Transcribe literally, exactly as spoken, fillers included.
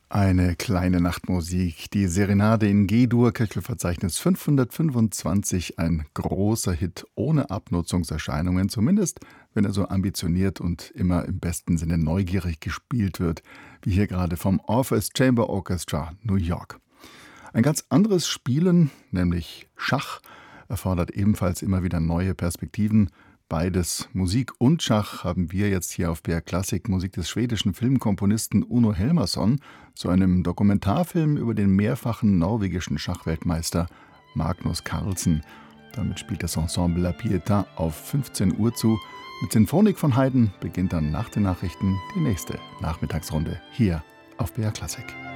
Eine kleine Nachtmusik, die Serenade in G-Dur, Köchelverzeichnis fünfhundertfünfundzwanzig, ein großer Hit ohne Abnutzungserscheinungen, zumindest wenn er so ambitioniert und immer im besten Sinne neugierig gespielt wird, wie hier gerade vom Orpheus Chamber Orchestra New York. Ein ganz anderes Spielen, nämlich Schach, erfordert ebenfalls immer wieder neue Perspektiven. Beides, Musik und Schach, haben wir jetzt hier auf B R Klassik, Musik des schwedischen Filmkomponisten Uno Helmarsson, zu einem Dokumentarfilm über den mehrfachen norwegischen Schachweltmeister Magnus Carlsen. Damit spielt das Ensemble La Pietà auf fünfzehn Uhr zu. Mit Sinfonik von Haydn beginnt dann nach den Nachrichten die nächste Nachmittagsrunde hier auf B R Klassik.